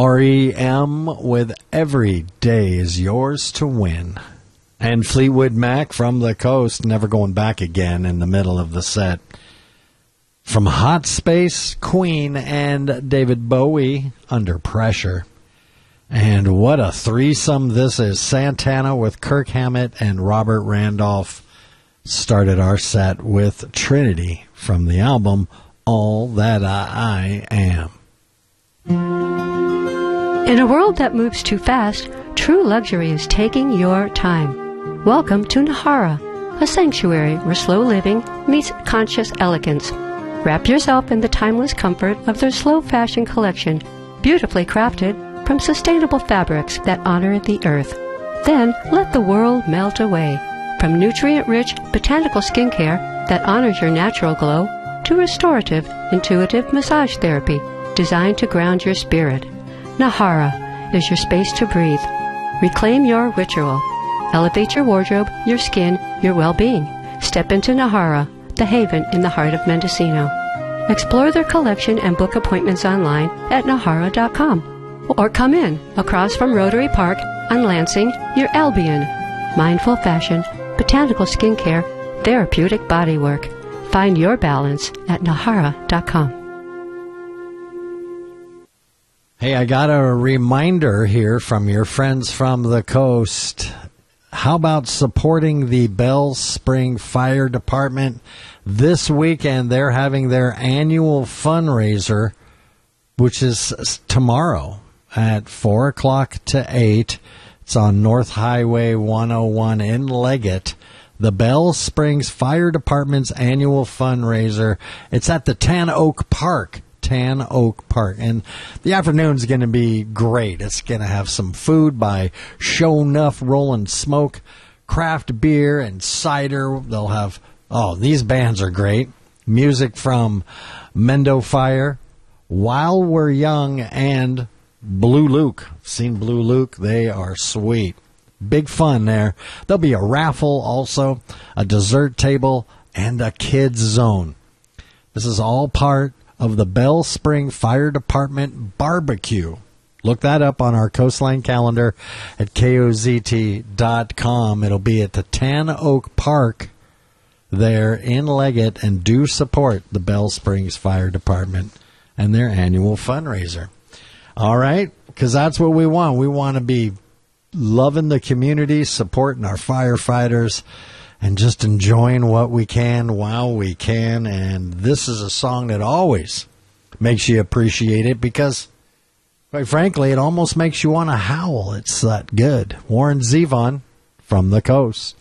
REM with Every Day Is Yours to Win. And Fleetwood Mac from the Coast, Never Going Back Again in the middle of the set. From Hot Space, Queen, and David Bowie, Under Pressure. And what a threesome this is. Santana with Kirk Hammett and Robert Randolph started our set with Trinity from the album All That I Am. In a world that moves too fast, true luxury is taking your time. Welcome to Nahara, a sanctuary where slow living meets conscious elegance. Wrap yourself in the timeless comfort of their slow fashion collection, beautifully crafted from sustainable fabrics that honor the earth. Then let the world melt away. From nutrient-rich botanical skincare that honors your natural glow to restorative, intuitive massage therapy designed to ground your spirit. Nahara is your space to breathe. Reclaim your ritual. Elevate your wardrobe, your skin, your well-being. Step into Nahara, the haven in the heart of Mendocino. Explore their collection and book appointments online at nahara.com. Or come in across from Rotary Park on Lansing, near Albion. Mindful fashion, botanical skincare, therapeutic bodywork. Find your balance at nahara.com. Hey, I got a reminder here from your friends from the coast. How about supporting the Bell Spring Fire Department this weekend? They're having their annual fundraiser, which is tomorrow at 4 o'clock to 8. It's on North Highway 101 in Leggett. The Bell Springs Fire Department's annual fundraiser. It's at the Tan Oak Park. And the afternoon's going to be great. It's going to have some food by Show Nuff Rollin' Smoke, craft beer and cider. They'll have, these bands are great. Music from Mendo Fire, While We're Young, and Blue Luke. Seen Blue Luke? They are sweet. Big fun there. There'll be a raffle also, a dessert table, and a kids zone. This is all part of the Bell Spring Fire Department barbecue. Look that up on our Coastline calendar at kozt.com. It'll be at the Tan Oak Park there in Leggett, and do support the Bell Springs Fire Department and their annual fundraiser. All right? Because that's what we want. We want to be loving the community, supporting our firefighters, and just enjoying what we can while we can. And this is a song that always makes you appreciate it because, quite frankly, it almost makes you want to howl. It's that good. Warren Zevon from the Coast.